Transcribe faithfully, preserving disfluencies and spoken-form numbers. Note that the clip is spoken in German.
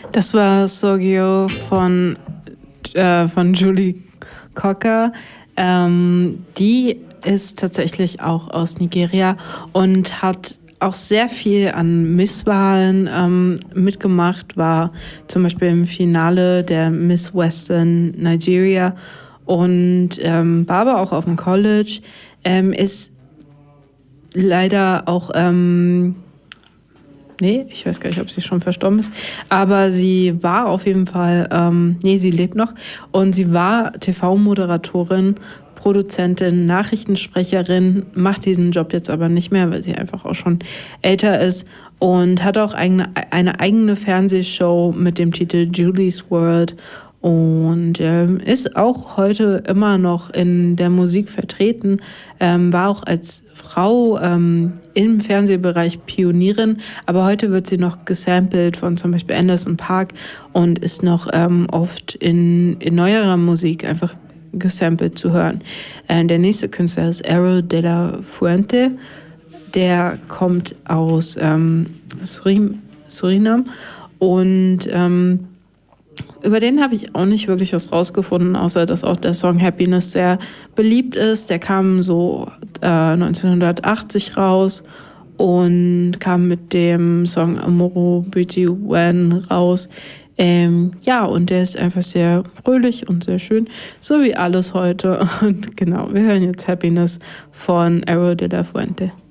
Das war Sogio von, äh, von Julie Cocker. Ähm, die ist tatsächlich auch aus Nigeria und hat auch sehr viel an Misswahlen ähm, mitgemacht, war zum Beispiel im Finale der Miss Western Nigeria und ähm, war aber auch auf dem College, ähm, ist leider auch, ähm, nee, ich weiß gar nicht, ob sie schon verstorben ist, aber sie war auf jeden Fall, ähm, nee, sie lebt noch und sie war T V-Moderatorin, Produzentin, Nachrichtensprecherin, macht diesen Job jetzt aber nicht mehr, weil sie einfach auch schon älter ist und hat auch eigene, eine eigene Fernsehshow mit dem Titel Julie's World und ähm, ist auch heute immer noch in der Musik vertreten, ähm, war auch als Frau ähm, im Fernsehbereich Pionierin, aber heute wird sie noch gesampelt von zum Beispiel Anderson .Paak und ist noch ähm, oft in, in neuerer Musik einfach gesampelt zu hören. Äh, der nächste Künstler ist Arrow de la Fuente, der kommt aus ähm, Surin- Surinam und ähm, über den habe ich auch nicht wirklich was rausgefunden, außer dass auch der Song Happiness sehr beliebt ist. Der kam so äh, neunzehnhundertachtzig raus und kam mit dem Song Amoro Beauty When raus. Ähm, ja, und der ist einfach sehr fröhlich und sehr schön, so wie alles heute. Und genau, wir hören jetzt Happiness von Arrow de la Fuente.